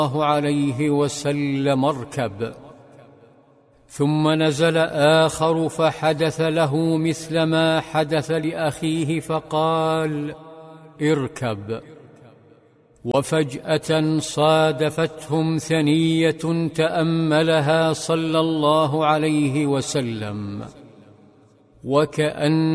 الله عليه وسلم اركب، ثم نزل آخر فحدث له مثل ما حدث لأخيه فقال اركب، وفجأة صادفتهم ثنية تأملها صلى الله عليه وسلم، وكأن